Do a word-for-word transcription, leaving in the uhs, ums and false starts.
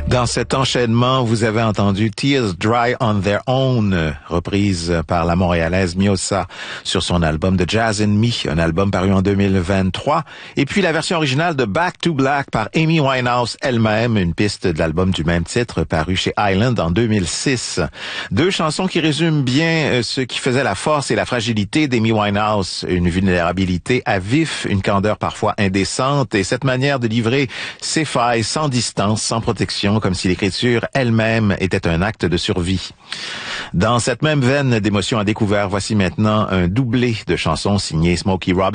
Dans cet enchaînement, vous avez entendu Tears Dry on Their Own, reprise par la Montréalaise Miosa sur son album The Jazz in Me, un album paru en deux mille vingt-trois. Et puis la version originale de Back to Black par Amy Winehouse elle-même, une piste de l'album du même titre paru chez Island en deux mille six. Deux chansons qui résument bien ce qui faisait la force et la fragilité d'Amy Winehouse, une vulnérabilité à vif, une candeur parfois indécente et cette manière de livrer ses failles sans distance, sans protection, comme si l'écriture elle-même était un acte de survie. Dans cette même veine d'émotions à découvert, voici maintenant un doublé de chansons signées Smokey Robinson.